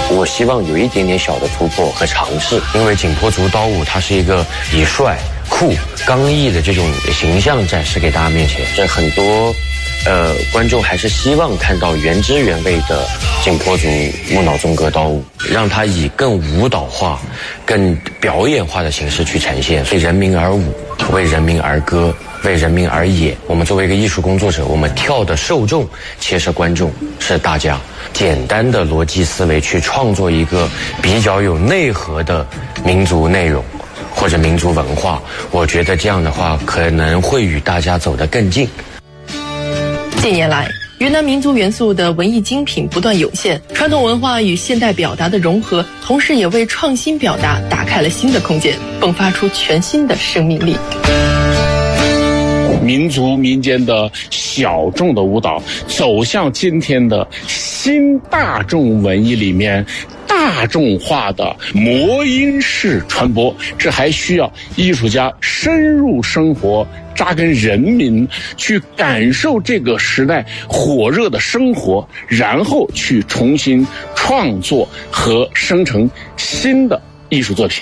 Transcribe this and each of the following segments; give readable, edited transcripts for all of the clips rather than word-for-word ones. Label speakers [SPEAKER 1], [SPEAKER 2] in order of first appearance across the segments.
[SPEAKER 1] 我希望有一点点小的突破和尝试，因为景颇族刀舞它是一个以帅、酷、刚毅的这种形象展示给大家面前，这很多观众还是希望看到原汁原味的景颇族木脑纵歌刀舞，让它以更舞蹈化、更表演化的形式去呈现，为人民而舞，为人民而歌，为人民而演。我们作为一个艺术工作者，我们跳的受众其实观众是大家，简单的逻辑思维去创作一个比较有内核的民族内容或者民族文化，我觉得这样的话可能会与大家走得更近。
[SPEAKER 2] 近年来，云南民族元素的文艺精品不断涌现，传统文化与现代表达的融合，同时也为创新表达打开了新的空间，迸发出全新的生命力。
[SPEAKER 3] 民族民间的小众的舞蹈走向今天的新大众文艺里面大众化的魔音式传播，这还需要艺术家深入生活，扎根人民，去感受这个时代火热的生活，然后去重新创作和生成新的艺术作品。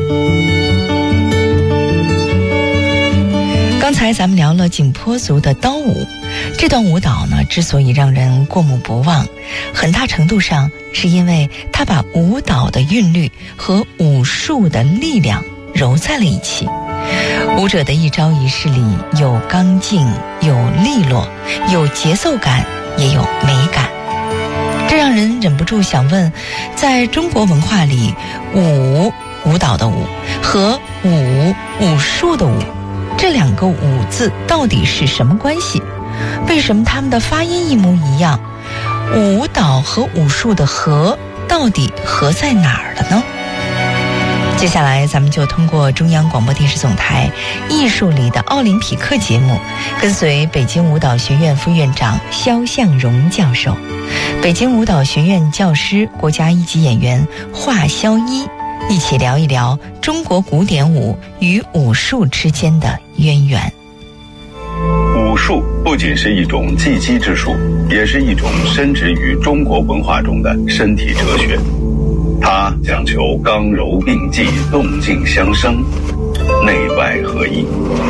[SPEAKER 4] 刚才咱们聊了景颇族的刀舞，这段舞蹈呢，之所以让人过目不忘，很大程度上是因为它把舞蹈的韵律和武术的力量揉在了一起。舞者的一招一式里有刚劲，有利落，有节奏感，也有美感。这让人忍不住想问，在中国文化里，舞蹈的舞和武术的武，这两个武字到底是什么关系？为什么他们的发音一模一样？舞蹈和武术的合到底合在哪儿了呢？接下来咱们就通过中央广播电视总台艺术里的奥林匹克节目，跟随北京舞蹈学院副院长肖向荣教授，北京舞蹈学院教师、国家一级演员华萧一，一起聊一聊中国古典舞与武术之间的渊源。
[SPEAKER 5] 武术不仅是一种技击之术，也是一种深植于中国文化中的身体哲学。它讲求刚柔并济、动静相生、内外合一。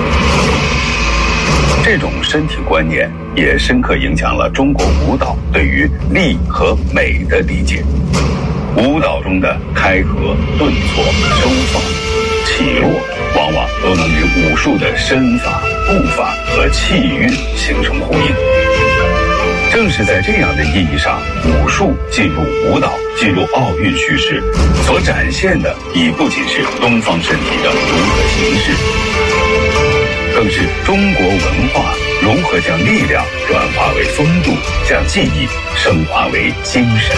[SPEAKER 5] 这种身体观念也深刻影响了中国舞蹈对于力和美的理解。舞蹈中的开合、顿挫、收放、起落，往往都能与武术的身法、步法和气韵形成呼应。正是在这样的意义上，武术进入舞蹈、进入奥运叙事，所展现的已不仅是东方身体的独特形式，更是中国文化如何将力量转化为风度，将技艺升华为精神。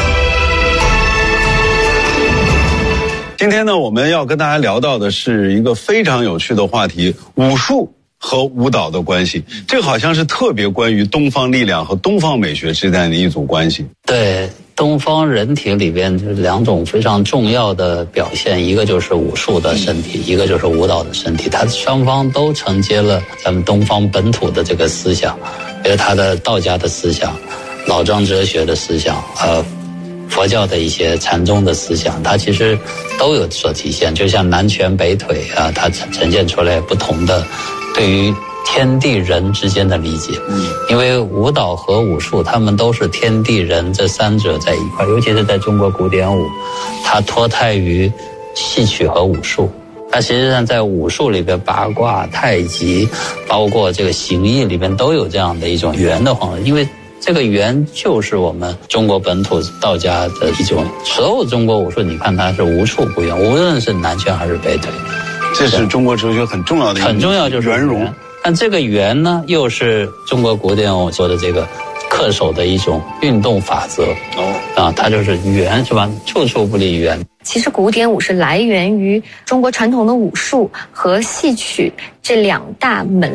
[SPEAKER 6] 今天呢，我们要跟大家聊到的是一个非常有趣的话题：武术和舞蹈的关系。这好像是特别关于东方力量和东方美学之间的一组关系。
[SPEAKER 7] 对，东方人体里边就是两种非常重要的表现，一个就是武术的身体，一个就是舞蹈的身体。它双方都承接了咱们东方本土的这个思想，比如它的道家的思想、老庄哲学的思想，佛教的一些禅宗的思想，它其实都有所体现。就像南拳北腿啊，它呈现出来不同的对于天地人之间的理解。因为舞蹈和武术他们都是天地人这三者在一块，尤其是在中国古典舞，它脱胎于戏曲和武术。它实际上在武术里边，八卦、太极，包括这个形意里边都有这样的一种圆的方式。因为这个圆就是我们中国本土道家的一种，所有中国武术你看它是无处不用，无论是南拳还是北腿。
[SPEAKER 6] 这是中国哲学很重要的一个，
[SPEAKER 7] 很重要，就是圆融。但这个圆呢，又是中国古典舞说的这个恪守的一种运动法则。它就是圆，是吧？处处不离圆。
[SPEAKER 8] 其实古典舞是来源于中国传统的武术和戏曲这两大门